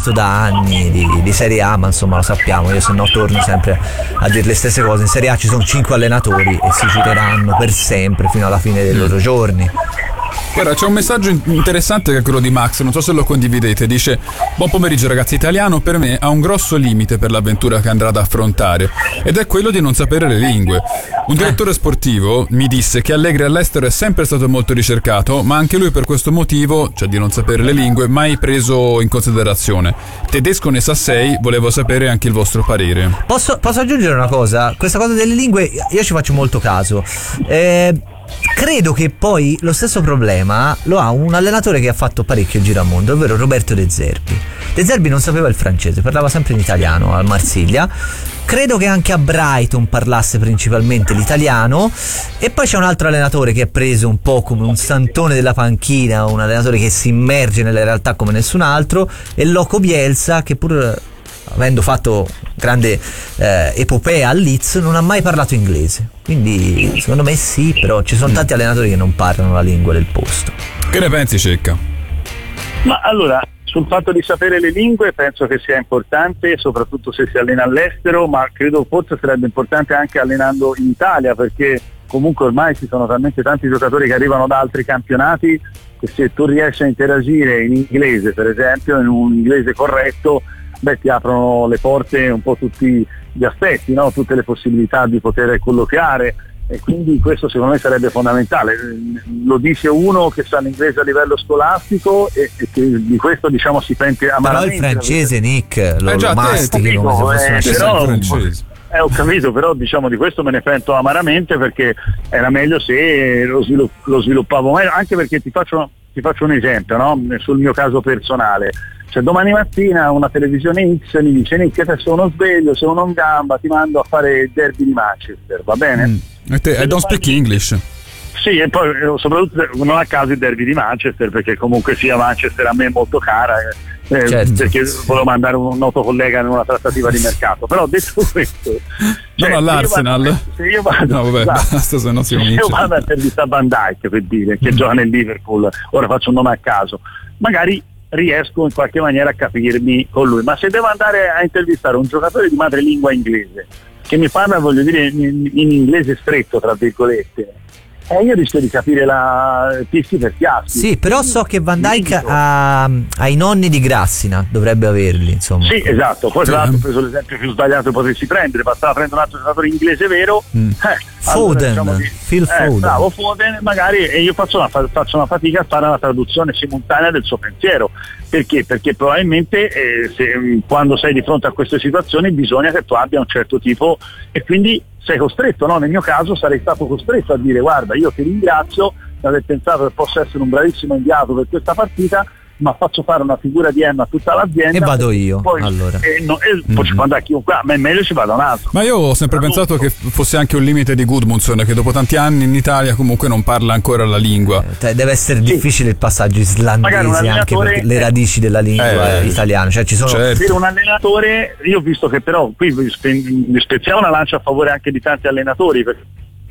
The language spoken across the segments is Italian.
allenato da anni di Serie A, ma insomma lo sappiamo, io se no torno sempre a dire le stesse cose. In Serie A ci sono 5 allenatori e si citeranno per sempre fino alla fine dei loro giorni. Guarda, c'è un messaggio interessante che è quello di Max, non so se lo condividete. Dice: buon pomeriggio ragazzi, italiano per me ha un grosso limite per l'avventura che andrà ad affrontare, ed è quello di non sapere le lingue. Un direttore sportivo mi disse che Allegri all'estero è sempre stato molto ricercato, ma anche lui per questo motivo, cioè di non sapere le lingue, mai preso in considerazione. Tedesco ne sa 6, volevo sapere anche il vostro parere. Posso aggiungere una cosa? Questa cosa delle lingue io ci faccio molto caso. Credo che poi lo stesso problema lo ha un allenatore che ha fatto parecchio il giramondo, ovvero Roberto De Zerbi. De Zerbi non sapeva il francese, parlava sempre in italiano al Marsiglia. Credo che anche a Brighton parlasse principalmente l'italiano. E poi c'è un altro allenatore che è preso un po' come un santone della panchina, un allenatore che si immerge nella realtà come nessun altro, è Loco Bielsa, che pur avendo fatto grande epopea al Leeds non ha mai parlato inglese. Quindi secondo me sì, però ci sono tanti allenatori che non parlano la lingua del posto. Che ne pensi, Cecca? Ma allora, sul fatto di sapere le lingue penso che sia importante, soprattutto se si allena all'estero, ma credo forse sarebbe importante anche allenando in Italia, perché comunque ormai ci sono talmente tanti giocatori che arrivano da altri campionati che se tu riesci a interagire in inglese, per esempio, in un inglese corretto, ti aprono le porte un po' tutti gli aspetti, no? Tutte le possibilità di poter colloquiare, e quindi questo secondo me sarebbe fondamentale. Lo dice uno che sa l'inglese a livello scolastico e che di questo diciamo si pente amaramente. Però il francese, Nick, lo mastichi come se fosse una francese. Ho capito, però diciamo di questo me ne pento amaramente, perché era meglio se lo sviluppavo meglio, anche perché ti faccio un esempio, no? Sul mio caso personale. Cioè, domani mattina una televisione X mi dice: Nick, se sono sveglio, se uno in gamba, ti mando a fare il derby di Manchester, va bene? I don't speak English. Sì, e poi soprattutto non a caso il derby di Manchester, perché comunque sia Manchester a me è molto cara, certo, perché volevo mandare un noto collega in una trattativa di mercato. Però detto questo, non all'Arsenal. Se io vado, no, vabbè, basta, se no si comincia. Io vado a intervistare Van Dijk, per dire, che gioca nel Liverpool, ora faccio un nome a caso, magari riesco in qualche maniera a capirmi con lui, ma se devo andare a intervistare un giocatore di madrelingua inglese che mi parla, voglio dire, in inglese stretto tra virgolette, io rischio di capire la pissi per chiassi. Sì, però so che Van Dijk ha i nonni di Grassina, dovrebbe averli, insomma. Sì, esatto. Poi tra l'altro ho preso l'esempio più sbagliato che potessi prendere, bastava prendere un altro giocatore inglese vero. Foden, allora, Phil Foden. Bravo, Foden, magari, e io faccio una fatica a fare una traduzione simultanea del suo pensiero. Perché? Perché probabilmente quando sei di fronte a queste situazioni bisogna che tu abbia un certo tipo, e quindi sei costretto, no? Nel mio caso sarei stato costretto a dire: guarda, io ti ringrazio di aver pensato che possa essere un bravissimo inviato per questa partita, ma faccio fare una figura di M a tutta l'azienda e vado io, poi, allora poi ci può andare chiunque, ma è meglio ci vada un altro. Ma io ho sempre pensato che fosse anche un limite di Gudmundsson, che dopo tanti anni in Italia comunque non parla ancora la lingua. Deve essere difficile il passaggio islandese anche per le radici della lingua italiana, cioè ci sono per un allenatore. Io ho visto che però qui spezziamo una lancia a favore anche di tanti allenatori, perché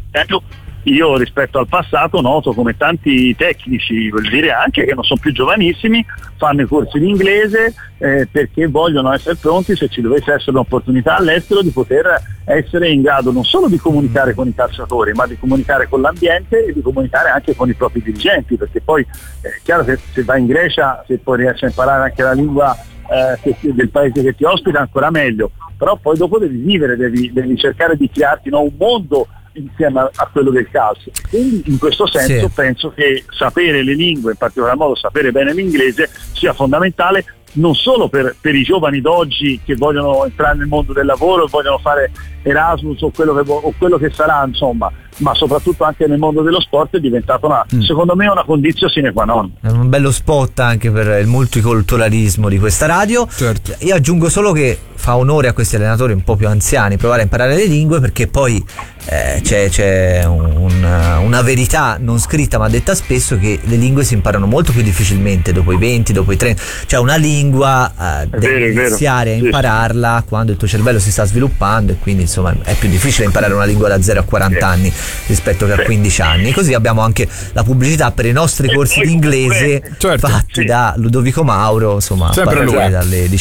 io rispetto al passato noto come tanti tecnici, vuol dire anche che non sono più giovanissimi, fanno i corsi in inglese perché vogliono essere pronti, se ci dovesse essere un'opportunità all'estero, di poter essere in grado non solo di comunicare con i calciatori, ma di comunicare con l'ambiente e di comunicare anche con i propri dirigenti, perché poi è chiaro che se vai in Grecia, se poi riesci a imparare anche la lingua del paese che ti ospita, ancora meglio, però poi dopo devi vivere, devi cercare di crearti un mondo insieme a quello del calcio. Quindi in questo senso penso che sapere le lingue, in particolar modo sapere bene l'inglese, sia fondamentale non solo per i giovani d'oggi che vogliono entrare nel mondo del lavoro e vogliono fare Erasmus o quello che sarà, insomma, ma soprattutto anche nel mondo dello sport è diventata secondo me una condizione sine qua non. È un bello spot anche per il multiculturalismo di questa radio. Certo. Io aggiungo solo che fa onore a questi allenatori un po' più anziani provare a imparare le lingue, perché poi c'è una verità non scritta ma detta spesso, che le lingue si imparano molto più difficilmente dopo i 20, dopo i 30, cioè una lingua devi iniziare a impararla quando il tuo cervello si sta sviluppando, e quindi insomma è più difficile imparare una lingua da 0 a 40 anni rispetto che a 15 anni. Così abbiamo anche la pubblicità per i nostri corsi di inglese fatti da Ludovico Mauro, insomma, sempre lui, dalle